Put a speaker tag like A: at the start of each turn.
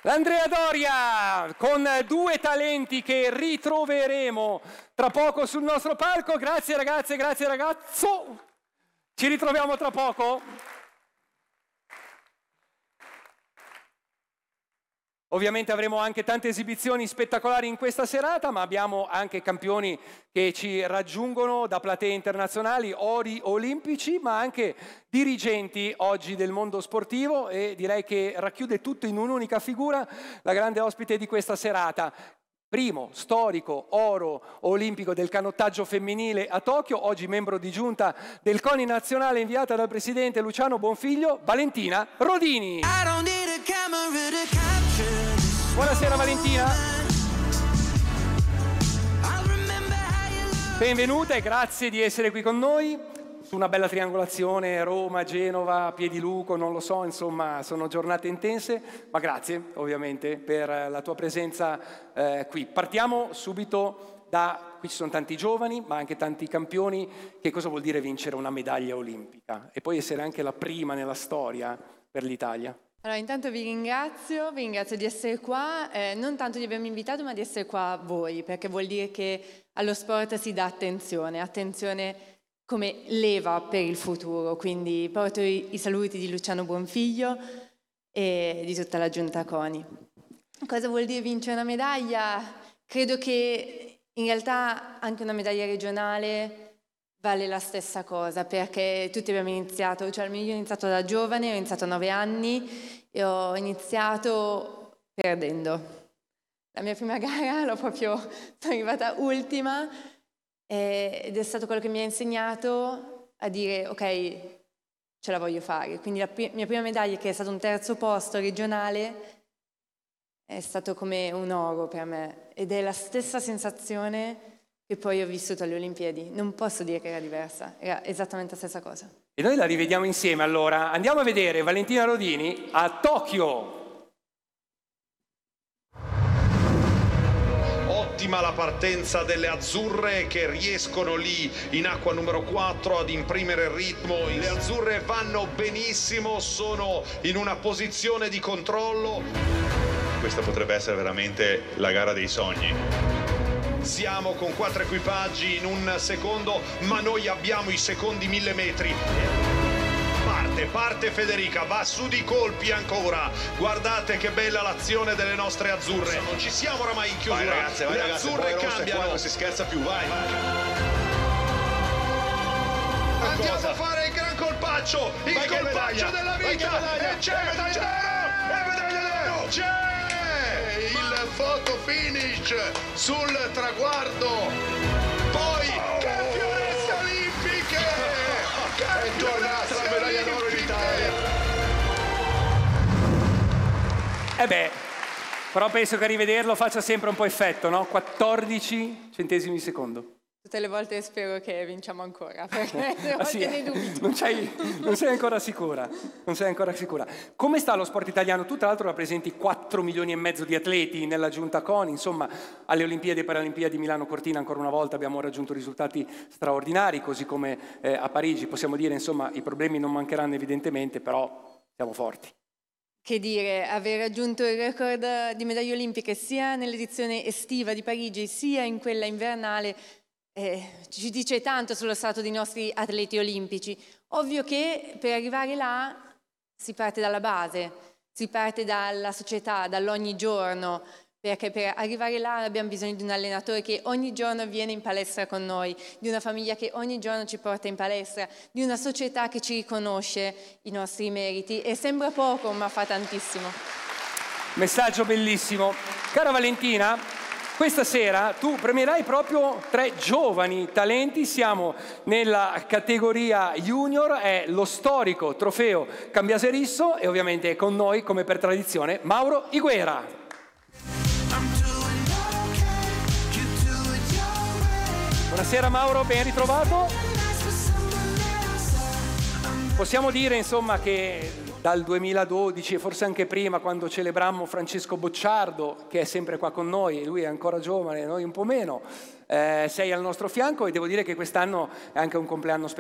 A: L'Andrea Doria, con due talenti che ritroveremo tra poco sul nostro palco. Grazie ragazze, grazie ragazzo. Ci ritroviamo tra poco. Ovviamente avremo anche tante esibizioni spettacolari in questa serata, ma abbiamo anche campioni che ci raggiungono da platee internazionali, ori olimpici, ma anche dirigenti oggi del mondo sportivo, e direi che racchiude tutto in un'unica figura la grande ospite di questa serata. Primo storico oro olimpico del canottaggio femminile a Tokyo, oggi membro di giunta del CONI nazionale inviata dal presidente Luciano Bonfiglio, Valentina Rodini. Buonasera Valentina. Benvenuta e grazie di essere qui con noi su una bella triangolazione Roma, Genova, Piediluco, non lo so, insomma sono giornate intense, ma grazie ovviamente per la tua presenza qui. Partiamo subito da, qui ci sono tanti giovani ma anche tanti campioni. Che cosa vuol dire vincere una medaglia olimpica e poi essere anche la prima nella storia per l'Italia?
B: Allora, intanto vi ringrazio di essere qua, non tanto di avermi invitato, ma di essere qua voi, perché vuol dire che allo sport si dà attenzione come leva per il futuro. Quindi porto i saluti di Luciano Bonfiglio e di tutta la giunta CONI. Cosa vuol dire vincere una medaglia? Credo che in realtà anche una medaglia regionale vale la stessa cosa, perché tutti abbiamo iniziato, cioè io ho iniziato da giovane, ho iniziato a 9 anni e ho iniziato perdendo. La mia prima gara sono arrivata ultima ed è stato quello che mi ha insegnato a dire ok, ce la voglio fare. Quindi la mia prima medaglia, che è stato un terzo posto regionale, è stato come un oro per me ed è la stessa sensazione che poi ho vissuto alle Olimpiadi. Non posso dire che era diversa, era esattamente la stessa cosa.
A: E noi la rivediamo insieme allora. Andiamo a vedere Valentina Rodini a Tokyo.
C: Ottima la partenza delle azzurre che riescono lì in acqua numero 4 ad imprimere il ritmo. Le azzurre vanno benissimo, sono in una posizione di controllo.
D: Questa potrebbe essere veramente la gara dei sogni.
C: Siamo con 4 equipaggi in un secondo, ma noi abbiamo i secondi 1000 metri. Parte Federica, va su di colpi ancora. Guardate che bella l'azione delle nostre azzurre. Non ci siamo oramai in chiusura.
D: Vai ragazze,
C: le azzurre cambiano.
D: Qua non si scherza più, vai.
C: Andiamo a fare il gran colpaccio, il colpaccio della vita. E c'è medaglia d'oro. C'è il photo finish sul traguardo. Poi campionesse olimpiche. È tornata la medaglia d'oro in Italia.
A: Però penso che a rivederlo faccia sempre un po' effetto, no? 14 centesimi di secondo.
B: Tutte le volte spero che vinciamo ancora, perché ho dei dubbi.
A: Non sei ancora sicura. Non sei ancora sicura. Come sta lo sport italiano? Tu tra l'altro rappresenti 4 milioni e mezzo di atleti nella giunta CONI, insomma alle Olimpiadi e Paralimpiadi Milano Cortina ancora una volta abbiamo raggiunto risultati straordinari, così come a Parigi. Possiamo dire, insomma, i problemi non mancheranno evidentemente, però siamo forti.
B: Che dire, aver raggiunto il record di medaglie olimpiche sia nell'edizione estiva di Parigi sia in quella invernale ci dice tanto sullo stato dei nostri atleti olimpici. Ovvio che per arrivare là si parte dalla base, si parte dalla società, dall'ogni giorno, perché per arrivare là abbiamo bisogno di un allenatore che ogni giorno viene in palestra con noi, di una famiglia che ogni giorno ci porta in palestra, di una società che ci riconosce i nostri meriti, e sembra poco ma fa tantissimo.
A: Messaggio bellissimo. Cara Valentina, questa sera tu premierai proprio 3 giovani talenti. Siamo nella categoria junior, è lo storico trofeo Cambiase Risso e ovviamente è con noi, come per tradizione, Mauro Higuera. Buonasera Mauro, ben ritrovato. Possiamo dire insomma che dal 2012 e forse anche prima, quando celebrammo Francesco Bocciardo, che è sempre qua con noi, lui è ancora giovane, noi un po' meno, sei al nostro fianco, e devo dire che quest'anno è anche un compleanno speciale.